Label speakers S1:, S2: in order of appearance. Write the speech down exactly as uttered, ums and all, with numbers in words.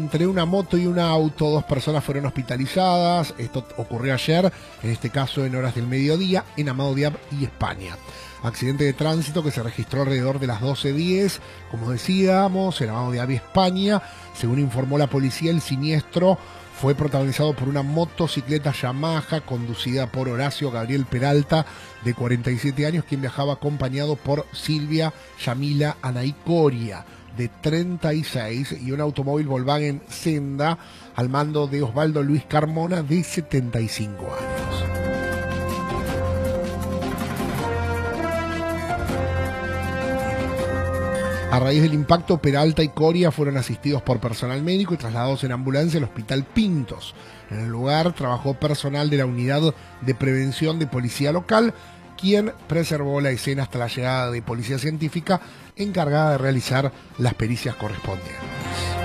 S1: entre una moto y un auto. Dos personas fueron hospitalizadas. Esto ocurrió ayer, en este caso en horas del mediodía, en Amado Diab y España. Accidente de tránsito que se registró alrededor de las doce diez, como decíamos, en Amado Diab y España. Según informó la policía, el siniestro fue protagonizado por una motocicleta Yamaha conducida por Horacio Gabriel Peralta, de cuarenta y siete años, quien viajaba acompañado por Silvia Yamila Anaí Coria, de treinta y seis, y un automóvil Volkswagen Senda al mando de Osvaldo Luis Carmona, de setenta y cinco años. A raíz del impacto, Peralta y Coria fueron asistidos por personal médico y trasladados en ambulancia al Hospital Pintos. En el lugar trabajó personal de la Unidad de Prevención de Policía Local, quien preservó la escena hasta la llegada de Policía Científica, encargada de realizar las pericias correspondientes.